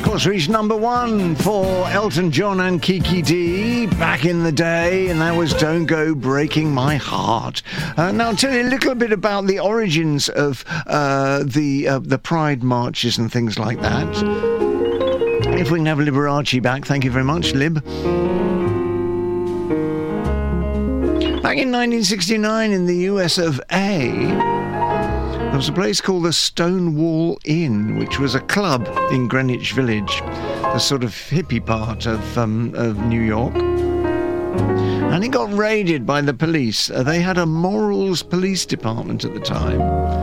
course, reached number one for Elton John and Kiki Dee back in the day, and that was Don't Go Breaking My Heart. Now, I'll tell you a little bit about the origins of the Pride marches and things like that. If we can have Liberace back, thank you very much, Lib. Back in 1969 in the US of A, there was a place called the Stonewall Inn, which was a club in Greenwich Village, the sort of hippie part of New York. And it got raided by the police. They had a morals police department at the time.